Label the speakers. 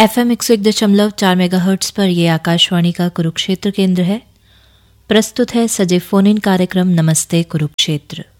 Speaker 1: FM 101.4 megahertz पर यह आकाशवाणी का कुरुक्षेत्र केंद्र है। प्रस्तुत है सजीव फोन इन कार्यक्रम नमस्ते कुरुक्षेत्र।